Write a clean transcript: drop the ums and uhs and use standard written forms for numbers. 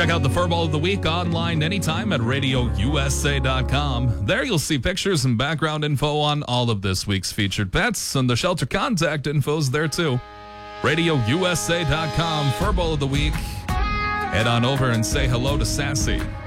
Check out the Furball of the Week online anytime at RadioUSA.com. There you'll see pictures and background info on all of this week's featured pets, and the shelter contact info's there too. RadioUSA.com, Furball of the Week. Head on over and say hello to Sassy.